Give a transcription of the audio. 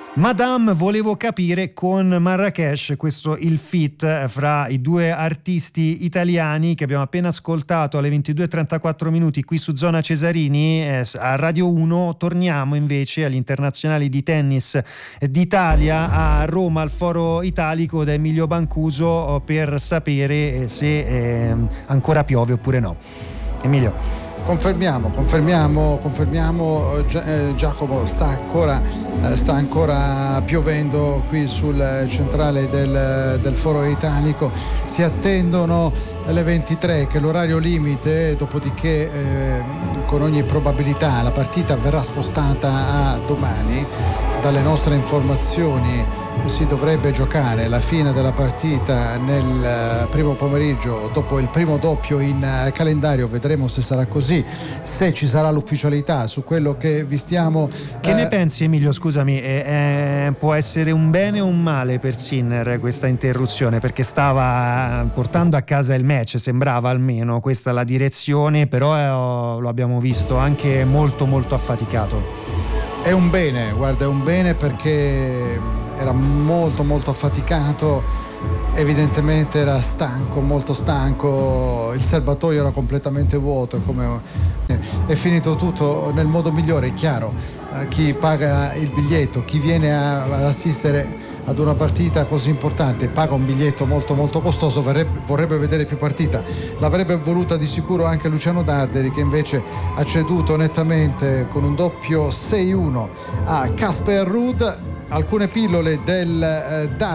Madame, volevo capire con Marrakesh, questo il feat fra i due artisti italiani che abbiamo appena ascoltato alle 22:34 qui su Zona Cesarini a Radio 1. Torniamo invece agli internazionali di tennis d'Italia a Roma al Foro Italico da Emilio Bancuso per sapere se ancora piove oppure no. Emilio. Confermiamo, Giacomo, sta ancora piovendo qui sul centrale del Foro Italico. Si attendono le 23, che è l'orario limite, dopodiché con ogni probabilità la partita verrà spostata a domani. Dalle nostre informazioni si dovrebbe giocare la fine della partita nel primo pomeriggio dopo il primo doppio in calendario. Vedremo se sarà così, se ci sarà l'ufficialità su quello che vi stiamo. Che ne pensi, Emilio? Scusami, può essere un bene o un male per Sinner questa interruzione, perché stava portando a casa il match, sembrava, almeno questa la direzione, però lo abbiamo visto anche molto molto affaticato. È un bene, guarda, è un bene perché era molto molto affaticato, evidentemente era stanco, molto stanco, il serbatoio era completamente vuoto, è finito tutto nel modo migliore. È chiaro, chi paga il biglietto, chi viene ad assistere ad una partita così importante paga un biglietto molto molto costoso, vorrebbe vedere più partita. L'avrebbe voluta di sicuro anche Luciano Darderi, che invece ha ceduto nettamente con un doppio 6-1 a Casper Ruud. Alcune pillole del